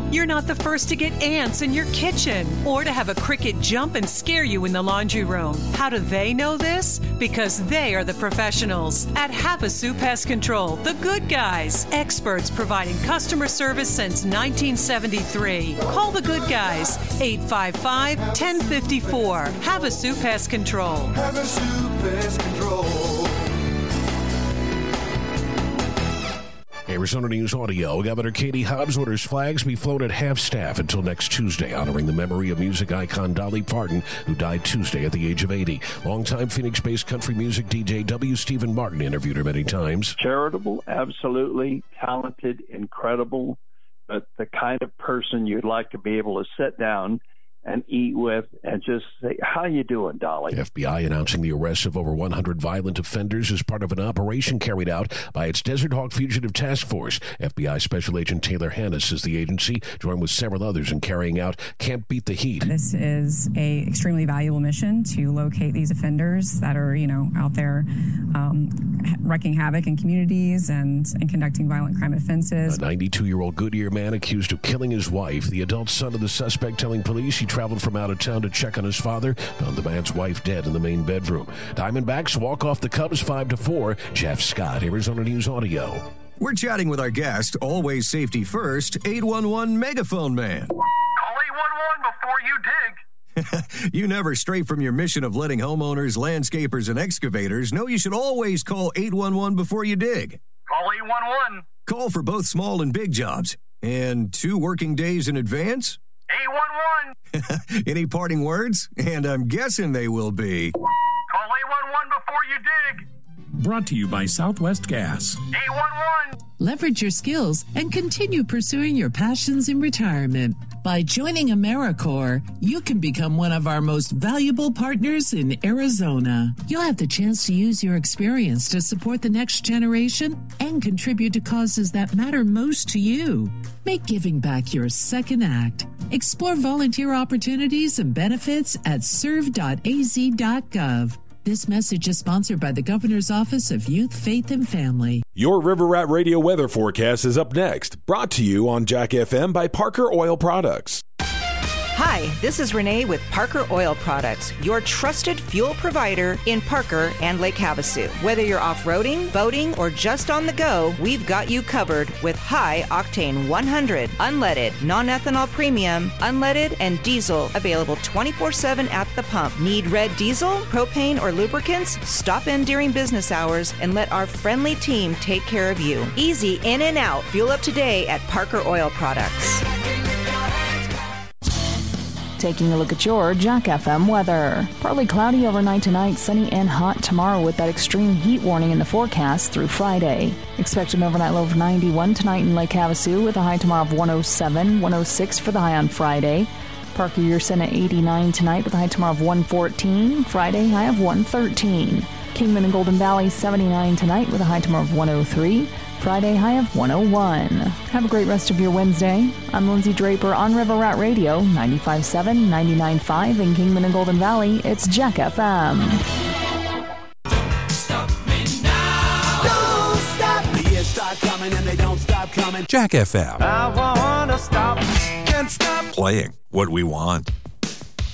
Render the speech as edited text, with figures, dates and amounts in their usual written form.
you're not the first to get ants in your kitchen or to have a cricket jump and scare you in the laundry room. How do they know this? Because they are the professionals at Havasu Pest Control, the good guys. Experts providing customer service since 1973. Call the good guys, 855-1054. Havasu Pest Control. Havasu Pest Control. Arizona News Audio. Governor Katie Hobbs orders flags be flown at half-staff until next Tuesday, honoring the memory of music icon Dolly Parton, who died Tuesday at the age of 80. Longtime Phoenix-based country music DJ W. Stephen Martin interviewed her many times. Charitable, absolutely, talented, incredible, but the kind of person you'd like to be able to sit down and eat with and just say, how you doing, Dolly? FBI announcing the arrest of over 100 violent offenders as part of an operation carried out by its Desert Hawk Fugitive Task Force. FBI Special Agent Taylor Hannes says the agency joined with several others in carrying out Can't Beat the Heat. This is a extremely valuable mission to locate these offenders that are, out there wreaking havoc in communities and conducting violent crime offenses. A 92-year-old Goodyear man accused of killing his wife. The adult son of the suspect telling police he traveled from out of town to check on his father, found the man's wife dead in the main bedroom. Diamondbacks walk off the Cubs 5-4. Jeff Scott, Arizona News Audio. We're chatting with our guest, always safety first, 811 Megaphone Man. Call 811 before you dig. You never stray from your mission of letting homeowners, landscapers, and excavators know you should always call 811 before you dig. Call 811. Call for both small and big jobs. And 2 working days in advance? 811. Any parting words? And I'm guessing they will be. Call 811 before you dig. Brought to you by Southwest Gas. 811. Leverage your skills and continue pursuing your passions in retirement. By joining AmeriCorps, you can become one of our most valuable partners in Arizona. You'll have the chance to use your experience to support the next generation and contribute to causes that matter most to you. Make giving back your second act. Explore volunteer opportunities and benefits at serve.az.gov. This message is sponsored by the Governor's Office of Youth, Faith, and Family. Your River Rat Radio weather forecast is up next. Brought to you on Jack FM by Parker Oil Products. Hi, this is Renee with Parker Oil Products, your trusted fuel provider in Parker and Lake Havasu. Whether you're off-roading, boating, or just on the go, we've got you covered with high-octane 100, unleaded, non-ethanol premium, unleaded, and diesel available 24/7 at the pump. Need red diesel, propane, or lubricants? Stop in during business hours and let our friendly team take care of you. Easy in and out. Fuel up today at Parker Oil Products. Taking a look at your Jack FM weather. Partly cloudy overnight tonight, sunny and hot tomorrow with that extreme heat warning in the forecast through Friday. Expect an overnight low of 91 tonight in Lake Havasu with a high tomorrow of 107, 106 for the high on Friday. Parker Yerson at 89 tonight with a high tomorrow of 114, Friday high of 113. Kingman and Golden Valley 79 tonight with a high tomorrow of 103. Friday high of 101. Have a great rest of your Wednesday. I'm Lindsay Draper on River Rat Radio, 95.7, 99.5 in Kingman and Golden Valley. It's Jack FM. Don't stop me now. Don't stop. The years start coming and they don't stop coming. Jack FM. I wanna stop. Can't stop Playing what we want.